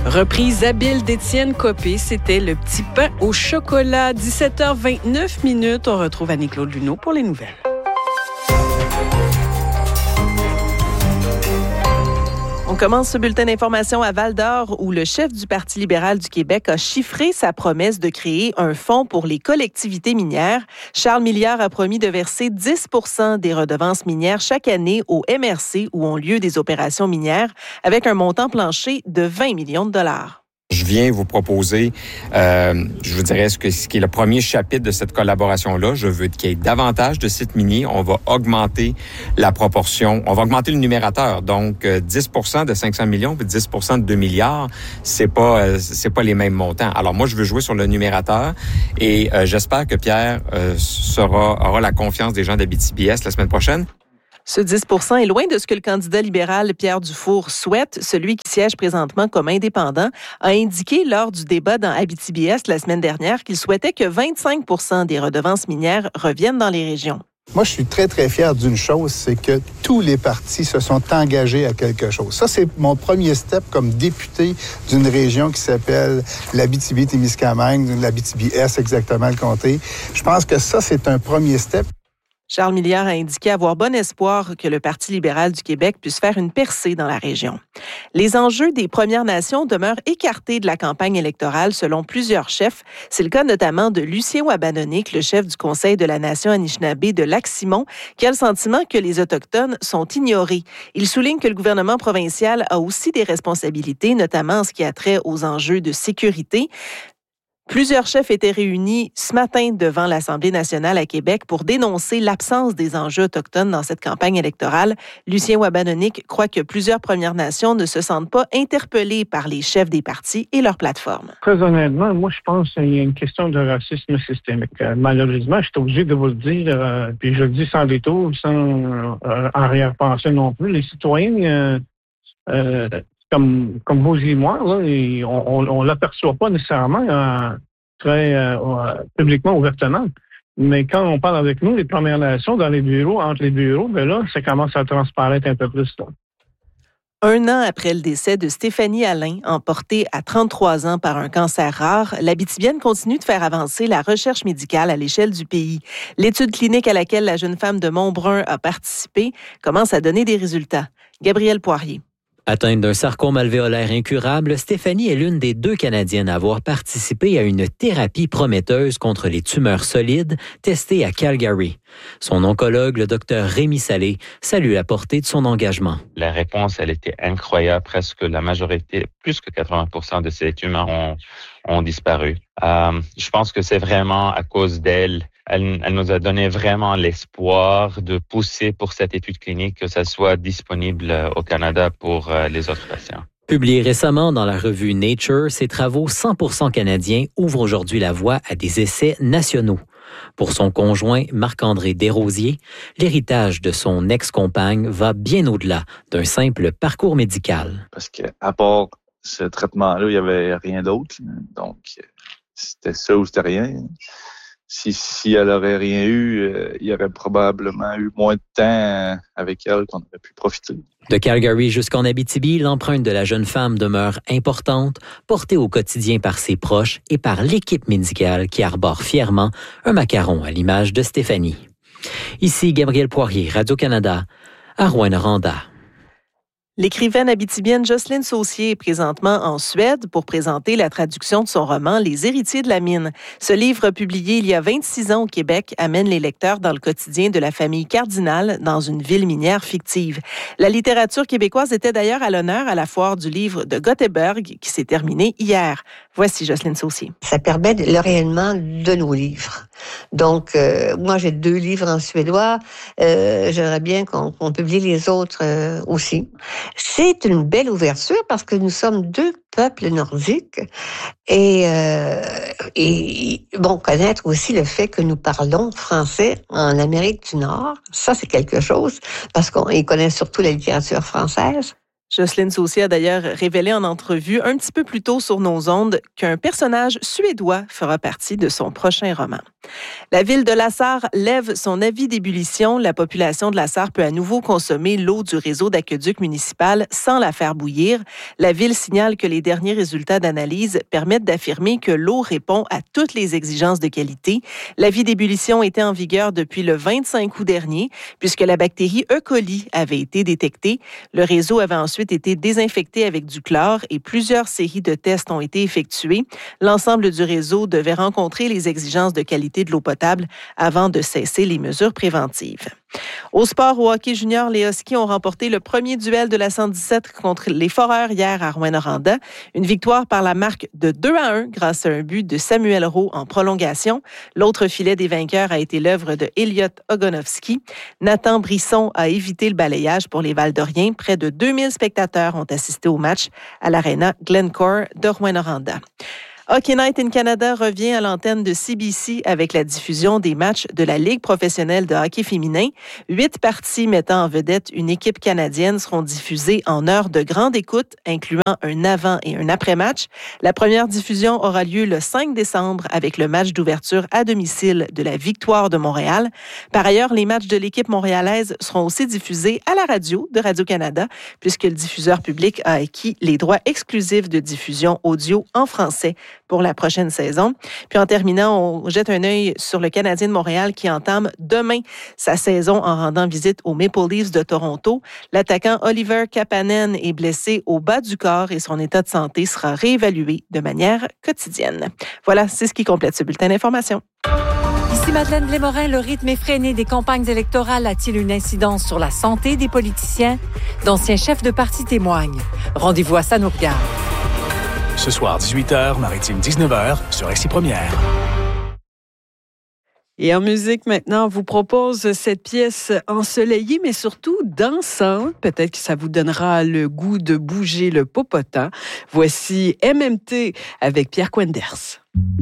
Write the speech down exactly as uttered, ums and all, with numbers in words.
Reprise habile d'Étienne Copé, c'était le petit pain au chocolat. dix-sept heures vingt-neuf minutes. On retrouve Annie-Claude Luneau pour les nouvelles. On commence ce bulletin d'information à Val-d'Or où le chef du Parti libéral du Québec a chiffré sa promesse de créer un fonds pour les collectivités minières. Charles Milliard a promis de verser dix pour cent des redevances minières chaque année au M R C où ont lieu des opérations minières avec un montant plancher de vingt millions de dollars. Je viens vous proposer, euh, je vous dirais, ce, que, ce qui est le premier chapitre de cette collaboration-là. Je veux qu'il y ait davantage de sites miniers. On va augmenter la proportion, on va augmenter le numérateur. Donc, euh, dix pour cent de cinq cents millions puis dix pour cent de deux milliards, c'est pas euh, c'est pas les mêmes montants. Alors, moi, je veux jouer sur le numérateur et euh, j'espère que Pierre euh, sera, aura la confiance des gens d'Abitibi-Est la semaine prochaine. Ce dix pour cent est loin de ce que le candidat libéral Pierre Dufour souhaite. Celui qui siège présentement comme indépendant a indiqué lors du débat dans Abitibi-Est la semaine dernière qu'il souhaitait que vingt-cinq pour cent des redevances minières reviennent dans les régions. Moi, je suis très, très fier d'une chose, c'est que tous les partis se sont engagés à quelque chose. Ça, c'est mon premier step comme député d'une région qui s'appelle l'Abitibi-Témiscamingue, l'Abitibi-Est, exactement le comté. Je pense que ça, c'est un premier step. Charles Milliard a indiqué avoir bon espoir que le Parti libéral du Québec puisse faire une percée dans la région. Les enjeux des Premières Nations demeurent écartés de la campagne électorale selon plusieurs chefs. C'est le cas notamment de Lucien Wabanonik, le chef du Conseil de la Nation Anishinaabe de Lac-Simon, qui a le sentiment que les Autochtones sont ignorés. Il souligne que le gouvernement provincial a aussi des responsabilités, notamment en ce qui a trait aux enjeux de sécurité. Plusieurs chefs étaient réunis ce matin devant l'Assemblée nationale à Québec pour dénoncer l'absence des enjeux autochtones dans cette campagne électorale. Lucien Wabanonik croit que plusieurs Premières Nations ne se sentent pas interpellées par les chefs des partis et leurs plateformes. Très honnêtement, moi, je pense qu'il y a une question de racisme systémique. Euh, malheureusement, je suis obligé de vous le dire, euh, puis je le dis sans détour, sans euh, arrière-pensée non plus. Les citoyens... Euh, euh, Comme, comme vous et moi, là, et on ne l'aperçoit pas nécessairement euh, très euh, publiquement, ouvertement. Mais quand on parle avec nous, les Premières Nations, dans les bureaux, entre les bureaux, ben là, ça commence à transparaître un peu plus. Là. Un an après le décès de Stéphanie Alain, emportée à trente-trois ans par un cancer rare, l'Abitibienne continue de faire avancer la recherche médicale à l'échelle du pays. L'étude clinique à laquelle la jeune femme de Montbrun a participé commence à donner des résultats. Gabrielle Poirier. Atteinte d'un sarcome alvéolaire incurable, Stéphanie est l'une des deux Canadiennes à avoir participé à une thérapie prometteuse contre les tumeurs solides testée à Calgary. Son oncologue, le docteur Rémi Salé, salue la portée de son engagement. La réponse, elle était incroyable. Presque la majorité, plus que quatre-vingts pour cent de ces tumeurs ont, ont disparu. Euh, je pense que c'est vraiment à cause d'elle. Elle, elle nous a donné vraiment l'espoir de pousser pour cette étude clinique, que ça soit disponible au Canada pour euh, les autres patients. Publié récemment dans la revue Nature, ses travaux cent pour cent canadiens ouvrent aujourd'hui la voie à des essais nationaux. Pour son conjoint, Marc-André Desrosiers, l'héritage de son ex-compagne va bien au-delà d'un simple parcours médical. Parce qu'à part ce traitement-là, il n'y avait rien d'autre. Donc, c'était ça ou c'était rien. Si, si elle aurait rien eu, euh, il y aurait probablement eu moins de temps avec elle qu'on aurait pu profiter. De Calgary jusqu'en Abitibi, l'empreinte de la jeune femme demeure importante, portée au quotidien par ses proches et par l'équipe médicale qui arbore fièrement un macaron à l'image de Stéphanie. Ici Gabrielle Poirier, Radio-Canada, à Rouyn-Noranda. L'écrivaine abitibienne Jocelyne Saucier est présentement en Suède pour présenter la traduction de son roman « Les héritiers de la mine ». Ce livre, publié il y a vingt-six ans au Québec, amène les lecteurs dans le quotidien de la famille Cardinal dans une ville minière fictive. La littérature québécoise était d'ailleurs à l'honneur à la foire du livre de Göteborg qui s'est terminée hier. Voici Jocelyne Saucier. Ça permet le rayonnement de nos livres. Donc, euh, moi, j'ai deux livres en suédois. Euh, j'aimerais bien qu'on, qu'on publie les autres euh, aussi. C'est une belle ouverture parce que nous sommes deux peuples nordiques et, euh, et bon, connaître aussi le fait que nous parlons français en Amérique du Nord, ça c'est quelque chose parce qu'ils connaissent surtout la littérature française. Jocelyne Saucier a d'ailleurs révélé en entrevue un petit peu plus tôt sur nos ondes qu'un personnage suédois fera partie de son prochain roman. La ville de La Sarre lève son avis d'ébullition. La population de La Sarre peut à nouveau consommer l'eau du réseau d'aqueduc municipal sans la faire bouillir. La ville signale que les derniers résultats d'analyse permettent d'affirmer que l'eau répond à toutes les exigences de qualité. L'avis d'ébullition était en vigueur depuis le vingt-cinq août dernier, puisque la bactérie E. coli avait été détectée. Le réseau avait ensuite été désinfecté avec du chlore et plusieurs séries de tests ont été effectuées. L'ensemble du réseau devait rencontrer les exigences de qualité de l'eau potable avant de cesser les mesures préventives. Au sport, au hockey junior, les Huskies ont remporté le premier duel de la cent dix-sept contre les Foreurs hier à Rouyn-Noranda. Une victoire par la marque de deux à un grâce à un but de Samuel Rowe en prolongation. L'autre filet des vainqueurs a été l'œuvre de Elliot Ogonovski. Nathan Brisson a évité le balayage pour les Val-d'Oriens. Près de deux mille spectateurs ont assisté au match à l'Arena Glencore de Rouyn-Noranda. Hockey Night in Canada revient à l'antenne de C B C avec la diffusion des matchs de la Ligue professionnelle de hockey féminin. Huit parties mettant en vedette une équipe canadienne seront diffusées en heure de grande écoute, incluant un avant et un après-match. La première diffusion aura lieu le cinq décembre avec le match d'ouverture à domicile de la Victoire de Montréal. Par ailleurs, les matchs de l'équipe montréalaise seront aussi diffusés à la radio de Radio-Canada, puisque le diffuseur public a acquis les droits exclusifs de diffusion audio en français pour la prochaine saison. Puis en terminant, on jette un œil sur le Canadien de Montréal qui entame demain sa saison en rendant visite aux Maple Leafs de Toronto. L'attaquant Oliver Kapanen est blessé au bas du corps et son état de santé sera réévalué de manière quotidienne. Voilà, c'est ce qui complète ce bulletin d'information. Ici Madeleine Blais-Morin, le rythme effréné des campagnes électorales a-t-il une incidence sur la santé des politiciens? D'anciens chefs de parti témoignent. Rendez-vous à Ça nous regarde. Ce soir, dix-huit heures, Maritime dix-neuf heures, sur R C Première. Et en musique, maintenant, on vous propose cette pièce ensoleillée, mais surtout dansante. Peut-être que ça vous donnera le goût de bouger le popotin. Voici M M T avec Pierre Quenders.